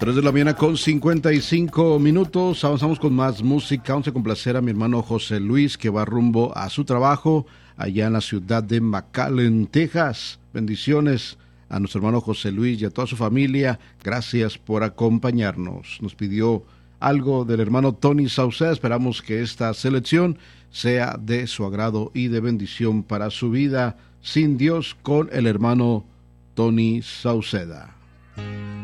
3 de la mañana con 55 minutos. Avanzamos con más música. Vamos a complacer a mi hermano José Luis, que va rumbo a su trabajo allá en la ciudad de McAllen, Texas. Bendiciones a nuestro hermano José Luis y a toda su familia. Gracias por acompañarnos. Nos pidió algo del hermano Tony Sauceda. Esperamos que esta selección sea de su agrado y de bendición para su vida. Sin Dios, con el hermano Tony Sauceda.